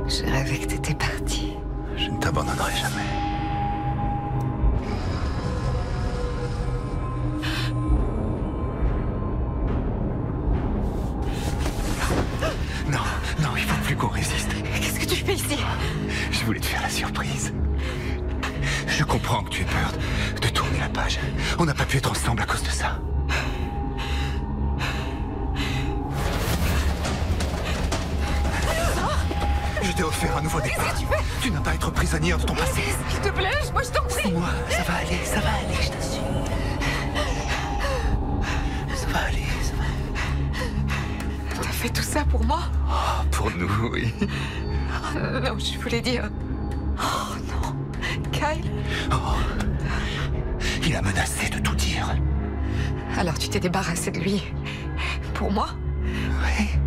Je rêvais que t'étais parti. Je ne t'abandonnerai jamais. Non, non, il faut plus qu'on résiste. Qu'est-ce que tu fais ici? Je voulais te faire la surprise. Je comprends que tu aies peur de tourner la page. On n'a pas pu être ensemble à cause de ça. Je t'ai offert un nouveau départ. Qu'est-ce que tu fais? Tu n'as pas à être prisonnière de ton passé. S'il te plaît, moi je t'en prie. Moi, ça va aller, je t'assure. Ça va aller, ça va. T'as fait tout ça pour moi? Oh, pour nous, oui. Oh, non, je voulais dire... Oh non, Kyle. Oh. Il a menacé de tout dire. Alors tu t'es débarrassé de lui. Pour moi? Oui.